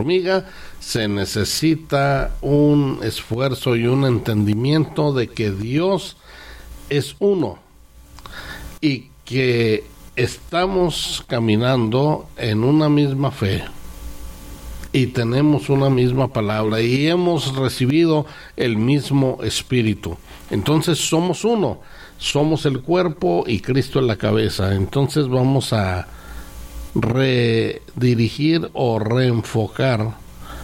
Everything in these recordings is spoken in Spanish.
hormiga, se necesita un esfuerzo y un entendimiento de que Dios es uno y que estamos caminando en una misma fe y tenemos una misma palabra y hemos recibido el mismo espíritu. Entonces somos uno, somos el cuerpo y Cristo es la cabeza. Entonces vamos a redirigir o reenfocar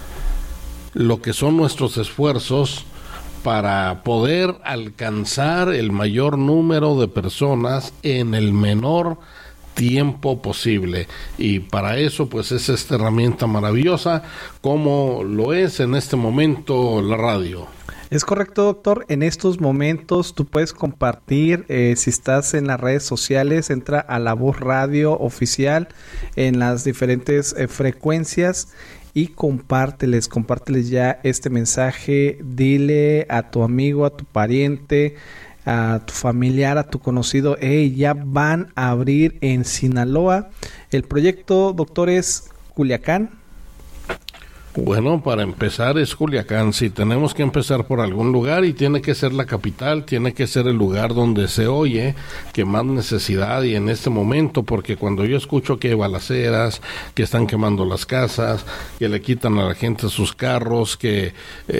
lo que son nuestros esfuerzos para poder alcanzar el mayor número de personas en el menor tiempo posible, y para eso pues es esta herramienta maravillosa como lo es en este momento la radio. Es correcto, doctor. En estos momentos tú puedes compartir, si estás en las redes sociales, entra a La Voz Radio Oficial en las diferentes frecuencias y compárteles ya este mensaje. Dile a tu amigo, a tu pariente, a tu familiar, a tu conocido, ya van a abrir en Sinaloa. El proyecto, doctor, es Culiacán. Bueno, para empezar es Culiacán. Sí, tenemos que empezar por algún lugar y tiene que ser la capital, tiene que ser el lugar donde se oye que más necesidad, y en este momento, porque cuando yo escucho que hay balaceras, que están quemando las casas, que le quitan a la gente sus carros, que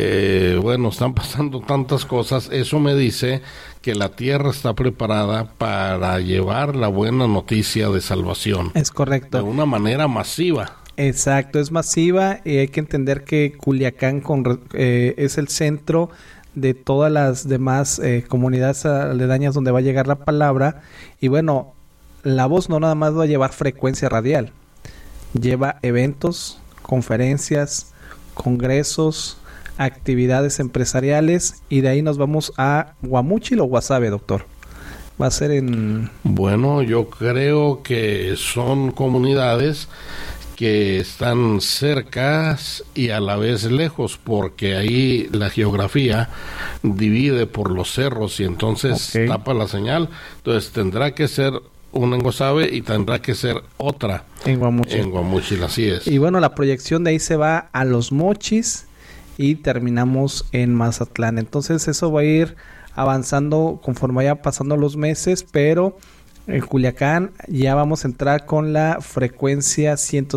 están pasando tantas cosas, eso me dice que la tierra está preparada para llevar la buena noticia de salvación. Es correcto. De una manera masiva. Exacto, es masiva, y hay que entender que Culiacán es el centro de todas las demás comunidades aledañas donde va a llegar la palabra. Y bueno, La Voz no nada más va a llevar frecuencia radial, lleva eventos, conferencias, congresos, actividades empresariales, y de ahí nos vamos a Guamúchil o Guasave, doctor. Va a ser en... Bueno, yo creo que son comunidades que están cercas y a la vez lejos, porque ahí la geografía divide por los cerros y entonces tapa la señal. Entonces tendrá que ser una en Guasave y tendrá que ser otra en Guamúchil. En Guamúchil, así es. Y bueno, la proyección de ahí se va a Los Mochis y terminamos en Mazatlán. Entonces eso va a ir avanzando conforme vaya pasando los meses, pero en Culiacán ya vamos a entrar con la frecuencia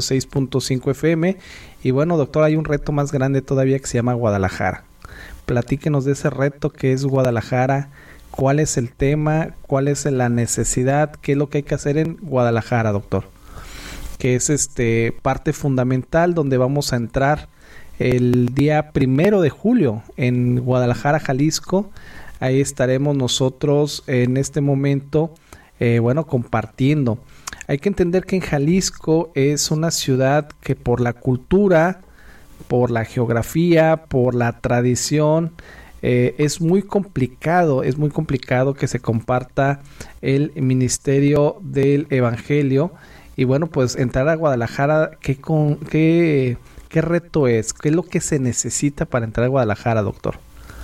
106.5 FM. Y bueno, doctor, hay un reto más grande todavía que se llama Guadalajara. Platíquenos de ese reto que es Guadalajara. ¿Cuál es el tema? ¿Cuál es la necesidad? ¿Qué es lo que hay que hacer en Guadalajara, doctor? Que es parte fundamental donde vamos a entrar el día 1 de julio en Guadalajara, Jalisco. Ahí estaremos nosotros en este momento compartiendo. Hay que entender que en Jalisco es una ciudad que por la cultura, por la geografía, por la tradición, es muy complicado que se comparta el ministerio del evangelio. Y bueno, pues entrar a Guadalajara, ¿qué reto es? ¿Qué es lo que se necesita para entrar a Guadalajara, doctor?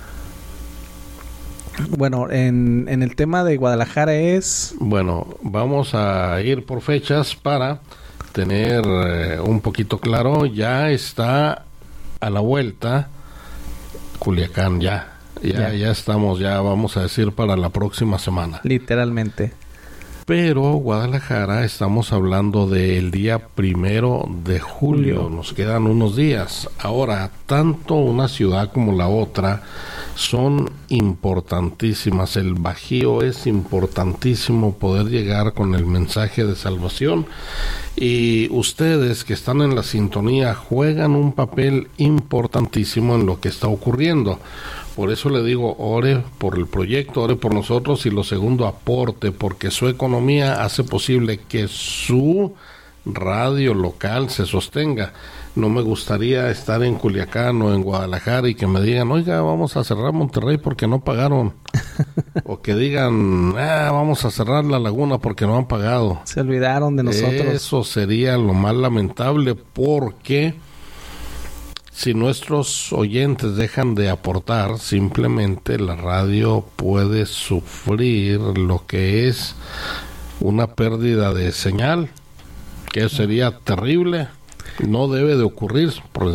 Bueno, en el tema de Guadalajara es... Bueno, vamos a ir por fechas para tener un poquito claro. Ya está a la vuelta Culiacán, ya estamos, ya vamos a decir para la próxima semana. Literalmente. Pero Guadalajara estamos hablando del día 1 de julio, nos quedan unos días. Ahora, tanto una ciudad como la otra son importantísimas. El Bajío es importantísimo poder llegar con el mensaje de salvación. Y ustedes que están en la sintonía juegan un papel importantísimo en lo que está ocurriendo. Por eso le digo, ore por el proyecto, ore por nosotros, y lo segundo, aporte, porque su economía hace posible que su radio local se sostenga. No me gustaría estar en Culiacán o en Guadalajara y que me digan, oiga, vamos a cerrar Monterrey porque no pagaron. O que digan, vamos a cerrar La Laguna porque no han pagado. Se olvidaron de nosotros. Eso sería lo más lamentable, porque si nuestros oyentes dejan de aportar, simplemente la radio puede sufrir lo que es una pérdida de señal, que sería terrible. No debe de ocurrir, por